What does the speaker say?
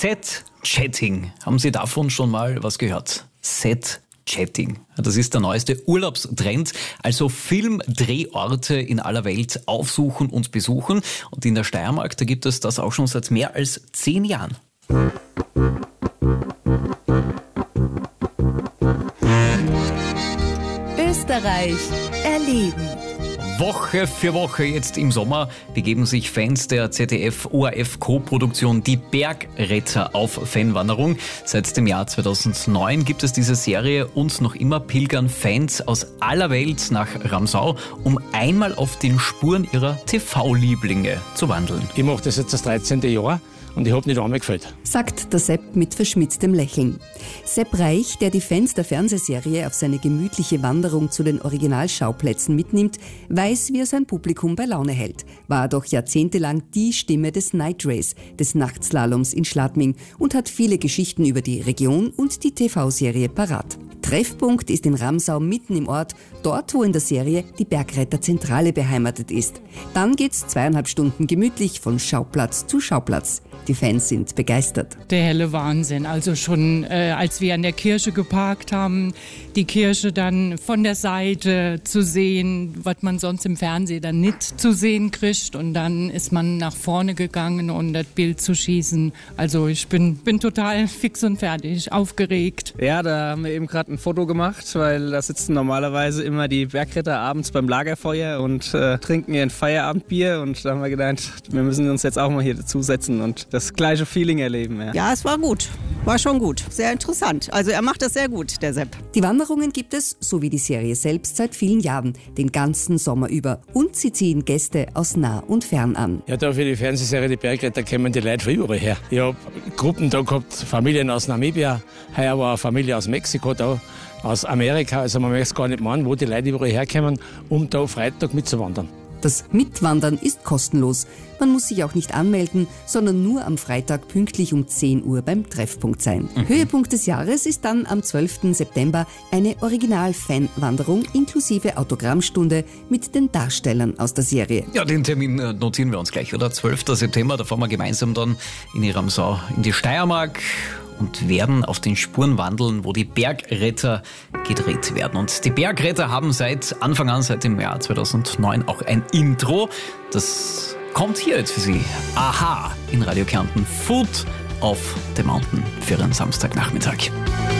Z-Chatting. Haben Sie davon schon mal was gehört? Z-Chatting. Das ist der neueste Urlaubstrend, also Filmdrehorte in aller Welt aufsuchen und besuchen. Und in der Steiermark, da gibt es das auch schon seit mehr als 10 Jahren. Österreich erleben. Woche für Woche jetzt im Sommer begeben sich Fans der ZDF-ORF-Co-Produktion Die Bergretter auf Fanwanderung. Seit dem Jahr 2009 gibt es diese Serie und noch immer pilgern Fans aus aller Welt nach Ramsau, um einmal auf den Spuren ihrer TV-Lieblinge zu wandeln. Ich mache das jetzt das 13. Jahr. Und ich habe nicht einmal gefällt. Sagt der Sepp mit verschmitztem Lächeln. Sepp Reich, der die Fans der Fernsehserie auf seine gemütliche Wanderung zu den Originalschauplätzen mitnimmt, weiß, wie er sein Publikum bei Laune hält. War doch jahrzehntelang die Stimme des Night Race, des Nachtslaloms in Schladming und hat viele Geschichten über die Region und die TV-Serie parat. Treffpunkt ist in Ramsau mitten im Ort, dort wo in der Serie die Bergretterzentrale beheimatet ist. Dann geht's 2,5 Stunden gemütlich von Schauplatz zu Schauplatz. Die Fans sind begeistert. Der helle Wahnsinn. Also schon als wir an der Kirche geparkt haben, die Kirche dann von der Seite zu sehen, was man sonst im Fernsehen dann nicht zu sehen kriegt. Und dann ist man nach vorne gegangen, um das Bild zu schießen. Also ich bin total fix und fertig, aufgeregt. Ja, da haben wir eben gerade ein Foto gemacht, weil da sitzen normalerweise immer die Bergretter abends beim Lagerfeuer und trinken ihr ein Feierabendbier. Und da haben wir gedacht, wir müssen uns jetzt auch mal hier dazusetzen und das gleiche Feeling erleben. Ja, es war gut. War schon gut. Sehr interessant. Also er macht das sehr gut, der Sepp. Die Wanderungen gibt es, so wie die Serie selbst, seit vielen Jahren, den ganzen Sommer über. Und sie ziehen Gäste aus nah und fern an. Ja, da für die Fernsehserie Die Bergretter kommen die Leute von überall her. Ich habe Gruppen da gehabt, Familien aus Namibia, heuer war eine Familie aus Mexiko da, aus Amerika, also man möchte es gar nicht meinen, wo die Leute überall herkommen, um da Freitag mitzuwandern. Das Mitwandern ist kostenlos. Man muss sich auch nicht anmelden, sondern nur am Freitag pünktlich um 10 Uhr beim Treffpunkt sein. Höhepunkt des Jahres ist dann am 12. September eine Original-Fan-Wanderung inklusive Autogrammstunde mit den Darstellern aus der Serie. Ja, den Termin notieren wir uns gleich, oder? 12. September, da fahren wir gemeinsam dann in die Ramsau, in die Steiermark und werden auf den Spuren wandeln, wo die Bergretter gedreht werden. Und die Bergretter haben seit Anfang an, seit dem Jahr 2009, auch ein Intro. Das kommt hier jetzt für Sie. Aha, in Radio Kärnten. Foot of the Mountain für einen Samstagnachmittag.